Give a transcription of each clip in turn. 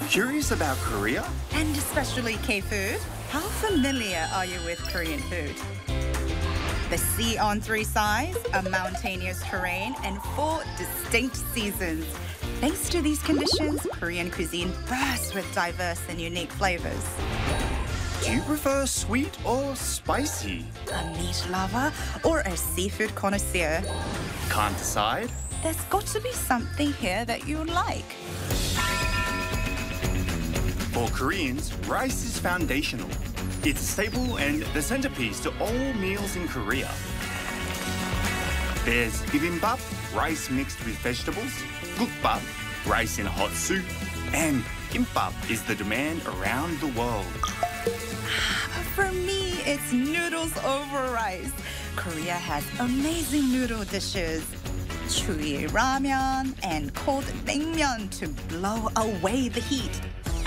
Curious about Korea? And especially K-food? How familiar are you with Korean food? The sea on three sides, a mountainous terrain, and 4 distinct seasons. Thanks to these conditions, Korean cuisine bursts with diverse and unique flavors. Do you prefer sweet or spicy? A meat lover or a seafood connoisseur? Can't decide? There's got to be something here that you like. For Koreans, rice is foundational. It's a staple and the centerpiece to all meals in Korea. There's bibimbap, rice mixed with vegetables, gukbap, rice in a hot soup, and kimbap is the demand around the world. For me, it's noodles over rice. Korea has amazing noodle dishes. Chuyi ramen and cold naengmyeon to blow away the heat.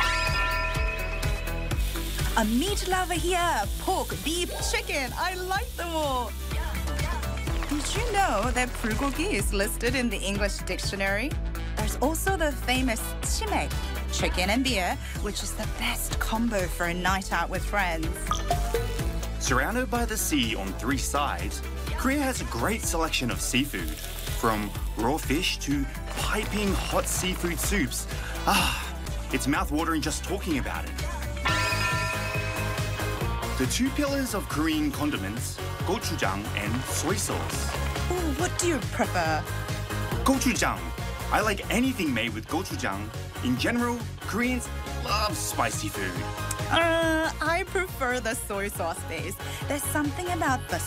A meat lover here, pork, beef, chicken, I like them all. Did you know that bulgogi is listed in the English dictionary? There's also the famous chimek, chicken and beer, which is the best combo for a night out with friends. Surrounded by the sea on 3 sides, Korea has a great selection of seafood, from raw fish to piping hot seafood soups. It's mouth-watering just talking about it. The 2 pillars of Korean condiments, gochujang and soy sauce. Ooh, what do you prefer? Gochujang. I like anything made with gochujang. In general, Koreans love spicy food. I prefer the soy sauce base. There's something about the